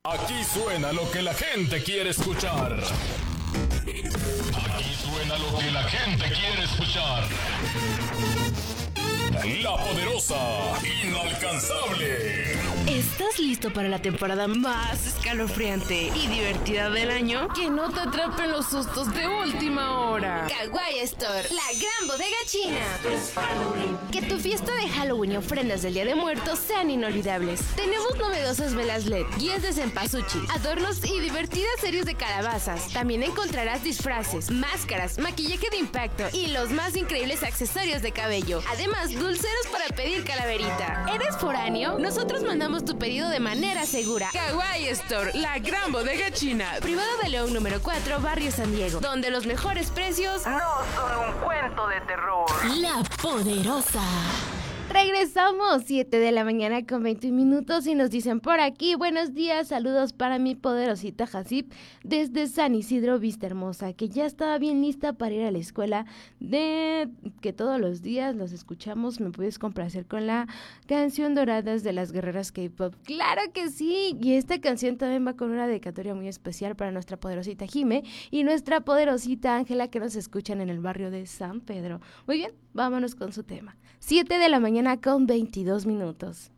Aquí suena lo que la gente quiere escuchar. Aquí suena lo que la gente quiere escuchar. La poderosa, inalcanzable. ¿Estás listo para la temporada más escalofriante y divertida del año? Que no te atrapen los sustos de última hora. Kawaii Store, la gran bodega china. Que tu fiesta de Halloween y ofrendas del Día de Muertos sean inolvidables. Tenemos novedosas velas LED, guías de cempasúchil, adornos y divertidas series de calabazas. También encontrarás disfraces, máscaras, maquillaje de impacto y los más increíbles accesorios de cabello. Además, dulceros para pedir calaverita. ¿Eres foráneo? Nosotros mandamos tu pedido de manera segura. Kawaii Store, la gran bodega china. Privado de León número 4, Barrio San Diego, donde los mejores precios no son un cuento de terror. La poderosa. Regresamos, 7 de la mañana con 21 minutos y nos dicen por aquí, buenos días, saludos para mi poderosita Hasip desde San Isidro, Vista Hermosa, que ya estaba bien lista para ir a la escuela, de que todos los días los escuchamos. ¿Me puedes complacer con la canción Doradas de las Guerreras K-Pop? ¡Claro que sí! Y esta canción también va con una dedicatoria muy especial para nuestra poderosita Jime y nuestra poderosita Ángela, que nos escuchan en el barrio de San Pedro. Muy bien, vámonos con su tema. 7 de la mañana con 22 minutos.